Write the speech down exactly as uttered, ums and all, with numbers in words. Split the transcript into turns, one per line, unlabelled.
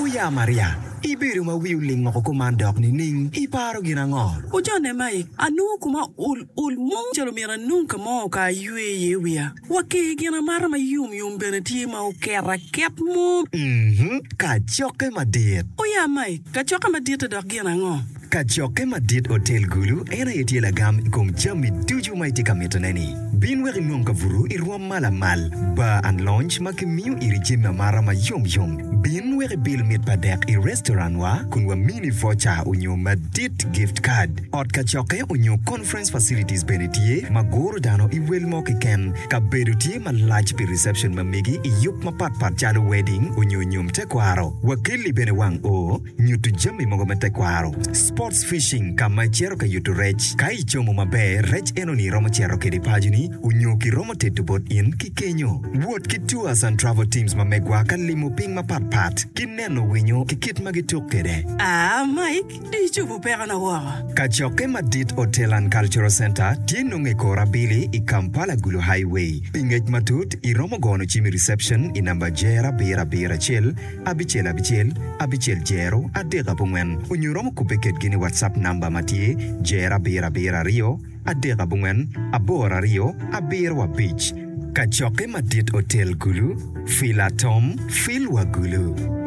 Uya Maria, ibiru ma wiuling mo kumandok ni ning iparo ginangor.
Ujone mai, anu kuma ul ul mong jalo mira nunca mo ka yue yewia. Wake gina mara ma yum yum beneti ma ukera kep mo.
Mhm, kachoke madit.
Uya mai, kachoke madit dok gina ngo.
Kachoke madit hotel gulu ena yeti la gam kum chami duju maiti kamitoneni. Bin weri ngonka vuru irwa mala mal ba and lunch makimiu iri jima mara ma yum yum. Bin weri bill mit padek i restaurant wa kunwa mini voucher unyo madit gift card. Ot kachoke unyo conference facilities benetie magoro dano i welmo kiken ka berutie ma large pi reception mamigi i yup ma pat pat jalo wedding unyo nyum tekwaro. Wakili bene wang o nyutu jami mogo metekwaro. Sports fishing kama chero ka yutu rech kai chomo mabe rech enoni romo chero ke di pagini unyo ki romo tetu bot in ki kenyo wot ki tours and travel teams mamegwa ka limo ping ma pat pat kineno winyo ki kit magituk kede.
Ah Mike, di chupu pera na wawa.
Kachoke Madit Hotel and Cultural Center tienunge kora bili i Kampala Gulu Highway pingej matut i romo gono chimi reception i namba jera bera bera chel abichel abichel abichel jero adega pungwen unyo romo kupeket gini WhatsApp namba matie jera bera bera rio adega bungwen abora rio abirwa beach. Kachoke Madit Hotel Gulu Filatom Filwa Gulu.